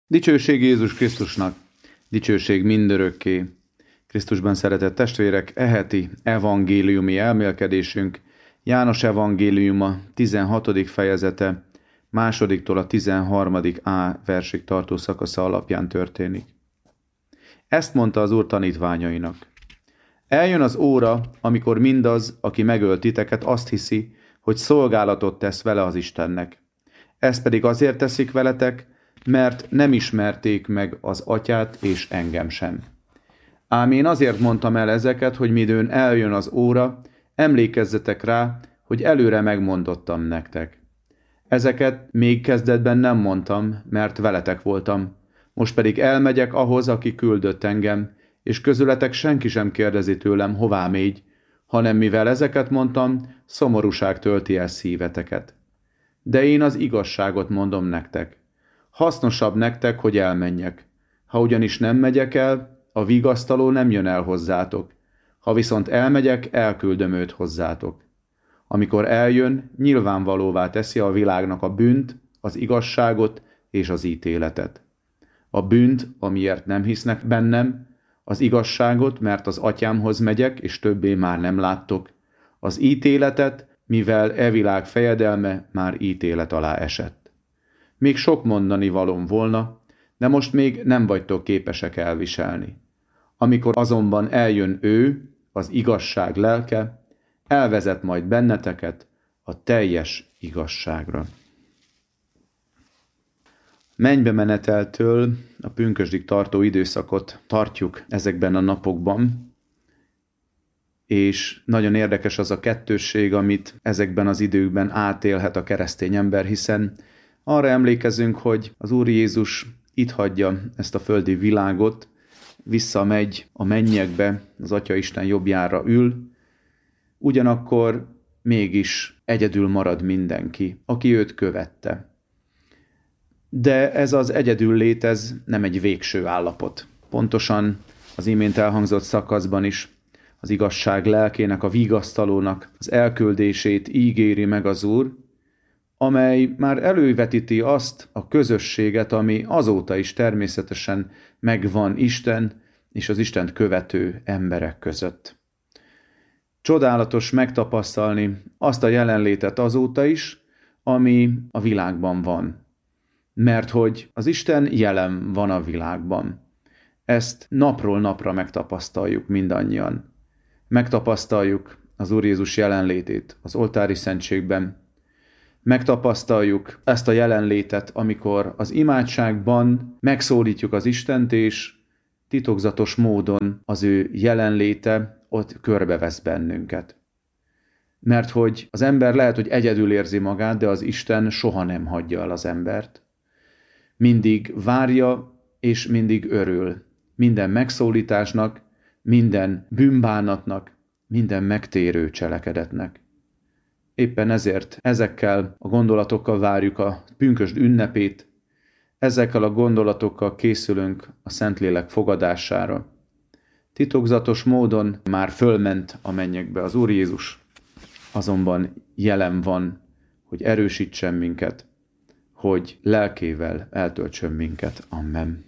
Dicsőség Jézus Krisztusnak, dicsőség mindörökké. Krisztusban szeretett testvérek, heti evangéliumi elmélkedésünk János evangéliuma 16. fejezete, 2-től a 13. A versig tartó szakasza alapján történik. Ezt mondta az Úr tanítványainak. Eljön az óra, amikor mindaz, aki megölt titeket, azt hiszi, hogy szolgálatot tesz vele az Istennek. Ezt pedig azért teszik veletek, mert nem ismerték meg az Atyát és engem sem. Ám én azért mondtam el ezeket, hogy midőn eljön az óra, emlékezzetek rá, hogy előre megmondottam nektek. Ezeket még kezdetben nem mondtam, mert veletek voltam. Most pedig elmegyek ahhoz, aki küldött engem, és közületek senki sem kérdezi tőlem, hová mégy, hanem mivel ezeket mondtam, szomorúság tölti el szíveteket. De én az igazságot mondom nektek. Hasznosabb nektek, hogy elmenjek. Ha ugyanis nem megyek el, a vigasztaló nem jön el hozzátok. Ha viszont elmegyek, elküldöm őt hozzátok. Amikor eljön, nyilvánvalóvá teszi a világnak a bűnt, az igazságot és az ítéletet. A bűnt, amiért nem hisznek bennem, az igazságot, mert az Atyámhoz megyek, és többé már nem láttok, az ítéletet, mivel e világ fejedelme már ítélet alá esett. Még sok mondani valóm volna, de most még nem vagytok képesek elviselni. Amikor azonban eljön ő, az igazság lelke, elvezet majd benneteket a teljes igazságra. Mennybe meneteltől a pünkösdig tartó időszakot tartjuk ezekben a napokban, és nagyon érdekes az a kettősség, amit ezekben az időkben átélhet a keresztény ember, hiszen arra emlékezünk, hogy az Úr Jézus itt hagyja ezt a földi világot, visszamegy a mennyekbe, az Atya Isten jobbjára ül, ugyanakkor mégis egyedül marad mindenki, aki őt követte. De ez az egyedül létez nem egy végső állapot. Pontosan az imént elhangzott szakaszban is az igazság lelkének, a vigasztalónak az elküldését ígéri meg az Úr, amely már elővetíti azt a közösséget, ami azóta is természetesen megvan Isten és az Istent követő emberek között. Csodálatos megtapasztalni azt a jelenlétet azóta is, ami a világban van. Mert hogy az Isten jelen van a világban. Ezt napról napra megtapasztaljuk mindannyian. Megtapasztaljuk az Úr Jézus jelenlétét az oltári szentségben. Megtapasztaljuk ezt a jelenlétet, amikor az imádságban megszólítjuk az Istent, és titokzatos módon az ő jelenléte ott körbevesz bennünket. Mert hogy az ember lehet, hogy egyedül érzi magát, de az Isten soha nem hagyja el az embert. Mindig várja, és mindig örül. Minden megszólításnak, minden bűnbánatnak, minden megtérő cselekedetnek. Éppen ezért ezekkel a gondolatokkal várjuk a pünkösd ünnepét, ezekkel a gondolatokkal készülünk a Szentlélek fogadására. Titokzatos módon már fölment a mennyekbe az Úr Jézus, azonban jelen van, hogy erősítsen minket, hogy lelkével eltöltsön minket. Amen.